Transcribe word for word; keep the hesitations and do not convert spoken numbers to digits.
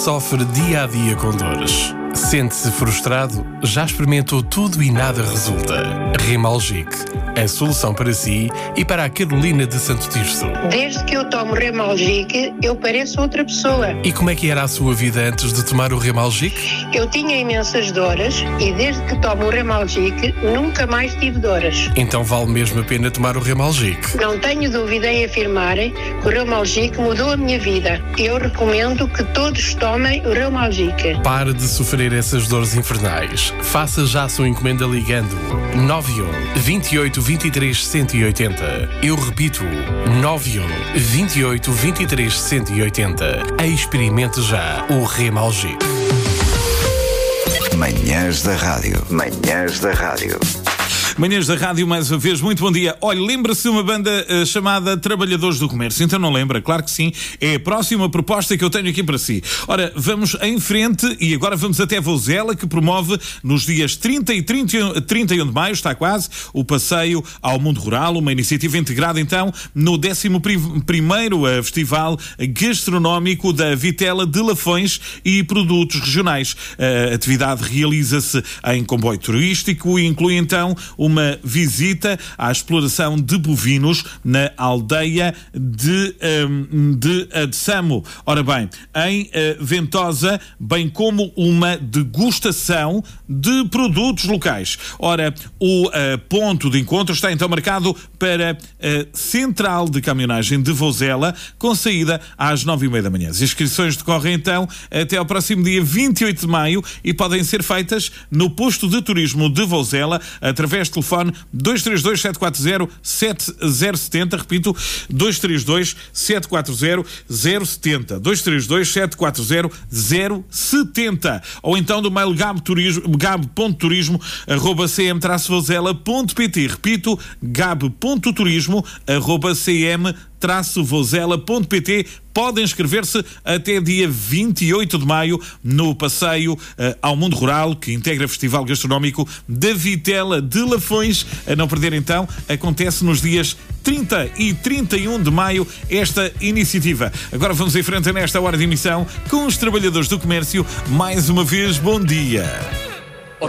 sofre dia a dia com dores. Sente-se frustrado? Já experimentou tudo e nada resulta? Remalgic, a solução para si e para a Carolina de Santo Tirso. Desde que eu tomo Remalgic, eu pareço outra pessoa. E como é que era a sua vida antes de tomar o Remalgic? Eu tinha imensas dores e desde que tomo o Remalgic, nunca mais tive dores. Então vale mesmo a pena tomar o Remalgic. Não tenho dúvida em afirmarem que o Remalgic mudou a minha vida. Eu recomendo que todos tomem o Remalgic. Pare de sofrer essas dores infernais. Faça já a sua encomenda ligando nove um, vinte e oito, vinte e três, cento e oitenta. Eu repito, nove um, vinte e oito, vinte e três, cento e oitenta. Experimente já o Remalgic. Manhãs da Rádio. Manhãs da Rádio. Manhãs da Rádio, mais uma vez, muito bom dia. Olha, lembra-se de uma banda uh, chamada Trabalhadores do Comércio? Então não lembra? Claro que sim. É a próxima proposta que eu tenho aqui para si. Ora, vamos em frente e agora vamos até Vozela, que promove nos dias trinta e trinta e um de maio, está quase, o passeio ao mundo rural, uma iniciativa integrada então no décimo primeiro Festival Gastronómico da Vitela de Lafões e Produtos Regionais. A atividade realiza-se em comboio turístico e inclui então uma visita à exploração de bovinos na aldeia de, um, de Adsamo. Ora bem, em uh, Ventosa, bem como uma degustação de produtos locais. Ora, o uh, ponto de encontro está então marcado para a Central de Caminhonagem de Vozela, com saída às nove e meia da manhã. As inscrições decorrem então até ao próximo dia vinte e oito de maio e podem ser feitas no posto de turismo de Vozela através de telefone dois três dois, sete quatro zero, sete zero sete zero, repito, dois três dois, sete quatro zero, zero sete zero, dois três dois, sete quatro zero, zero sete zero, ou então do mail gab ponto turismo arroba c m traço vozela ponto p t, repito, gab ponto turismo arroba c m traço vozela ponto p t. Podem inscrever-se até dia vinte e oito de maio no passeio uh, ao mundo rural, que integra o Festival Gastronómico da Vitela de Lafões. A não perder então, acontece nos dias trinta e trinta e um de maio esta iniciativa. Agora vamos em frente nesta hora de emissão com os trabalhadores do comércio. Mais uma vez, bom dia.